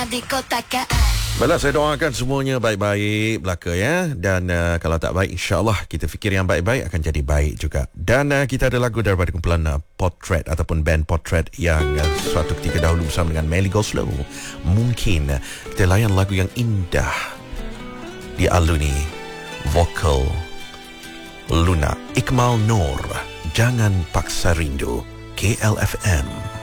Baiklah, saya doakan semuanya baik-baik belaka ya. Dan kalau tak baik, insyaAllah kita fikir yang baik-baik akan jadi baik juga. Dan kita ada lagu daripada kumpulan Portrait ataupun band Portrait yang suatu ketika dahulu bersama dengan Melly Goslow. Mungkin kita layan lagu yang indah dialuni vokal Luna Iqmal Noor. Jangan Paksa Rindu. KLFM.